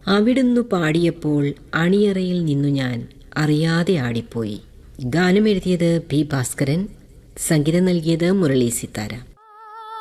അവിടുന്നു പാടിയപ്പോൾ അണിയറയിൽ നിന്നു ഞാൻ അറിയാതെ ആടിപ്പോയി. ഗാനം എഴുതിയത് പി ഭാസ്കരൻ, സംഗീതം നൽകിയത് മുരളി സിത്താര.